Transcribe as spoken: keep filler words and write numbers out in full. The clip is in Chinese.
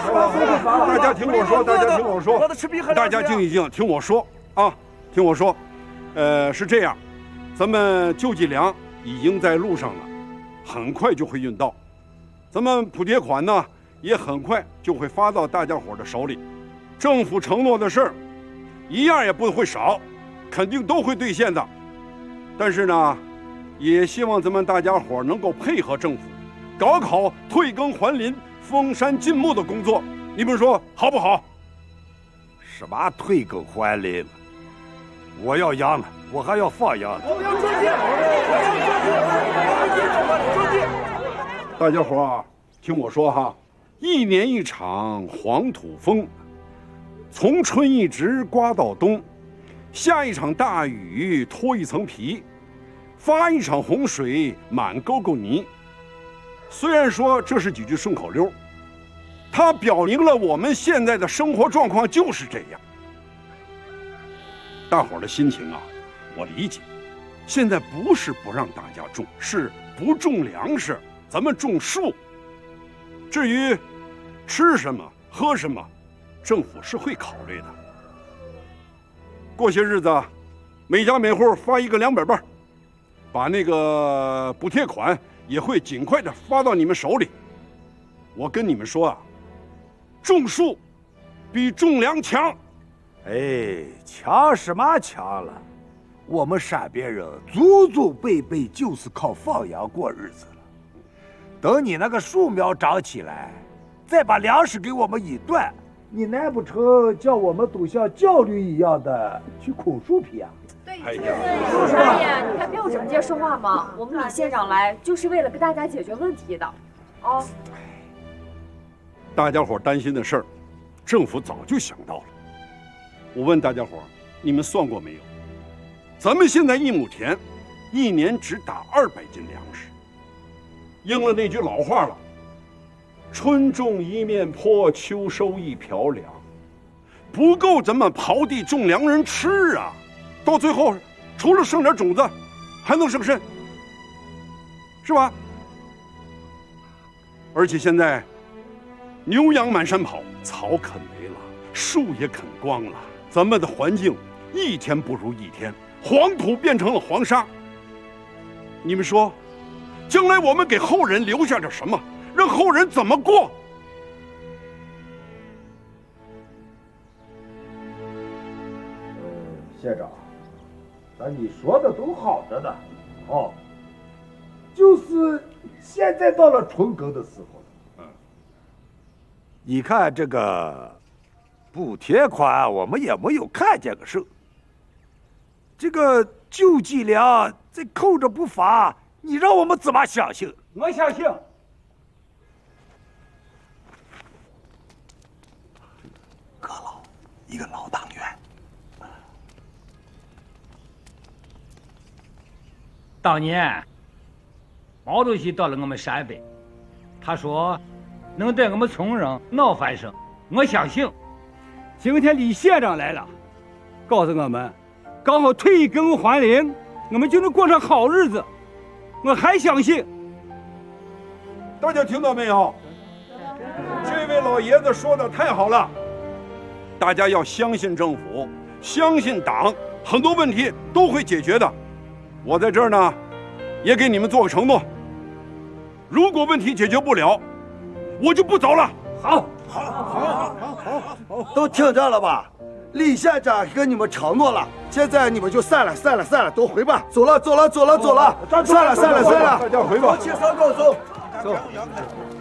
大家听我说，大家听我说，大家静一静，听我说啊，听我说，呃，是这样，咱们救济粮已经在路上了，很快就会运到，咱们补贴款呢也很快就会发到大家伙的手里，政府承诺的事儿，一样也不会少，肯定都会兑现的。但是呢，也希望咱们大家伙能够配合政府，搞好退耕还林、封山禁牧的工作，你们说好不好？ 什么退耕还林？我要羊了，我还要放羊。我们要种地， 我们要种地，种地。大家伙啊，听我说哈，一年一场黄土风，从春一直刮到冬，下一场大雨脱一层皮，发一场洪水满沟沟泥。虽然说这是几句顺口溜，它表明了我们现在的生活状况就是这样。大伙儿的心情啊，我理解。现在不是不让大家种，是不种粮食，咱们种树。至于吃什么、喝什么，政府是会考虑的。过些日子，每家每户发一个两百瓣，把那个补贴款也会尽快的发到你们手里。我跟你们说啊，种树比种粮强。 哎，强什么强了？我们陕边人祖祖辈辈就是靠放羊过日子了。等你那个树苗长起来，再把粮食给我们一断，你难不成叫我们都像教驴一样的去啃树皮啊？ 对，哎呀，大爷，你看别有整街说话嘛。我们李县长来就是为了给大家解决问题的，哦。 大家伙担心的事儿，政府早就想到了。我问大家伙，你们算过没有？咱们现在一亩田，一年只打二百斤粮食。应了那句老话了，春种一面坡，秋收一瓢粮，不够咱们刨地种粮人吃啊！到最后，除了剩点种子，还能剩甚？是吧？而且现在，牛羊满山跑，草啃没了，树也啃光了，咱们的环境一天不如一天，黄土变成了黄沙。你们说，将来我们给后人留下点什么？让后人怎么过？ 嗯，县长，那你说的都好着呢，哦，就是现在到了春耕的时候了。嗯，你看这个补贴款，我们也没有看见个事。这个救济粮这扣着不发，你让我们怎么相信？ 我相信。 阁老，一个老党员。 当年毛主席到了我们陕北，他说能带我们村人闹翻身，我相信。今天李县长来了，告诉我们刚好退耕还林，我们就能过上好日子，我还相信。 大家听到没有？这位老爷子说的太好了，大家要相信政府，相信党，很多问题都会解决的。我在这儿呢，也给你们做个承诺，如果问题解决不了，我就不走了。 好，好，好，好，好，好，都听着了吧？李县长跟你们承诺了，现在你们就散了，散了，散了，都回吧。走了，走了，走了，走了，散了，散了，散了， 大家回吧。 走，走，走，走。